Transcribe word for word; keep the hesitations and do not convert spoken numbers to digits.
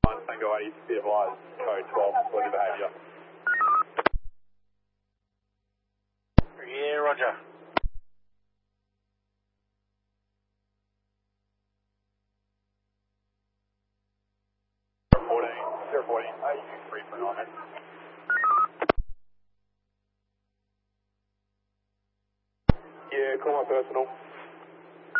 Tango eight, be advised, code twelve, disorderly behaviour. Yeah, roger. fourteen, zero fourteen, are you free for an on it? Yeah, call my personal.